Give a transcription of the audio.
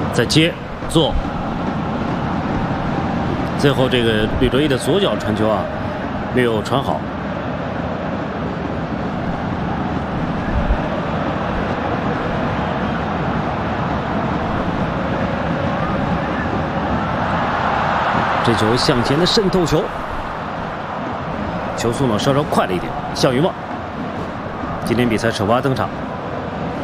再接做，最后这个吕卓一的左脚传球啊，没有传好。这球向前的渗透球，球速呢稍稍快了一点。项羽梦今天比赛首发登场。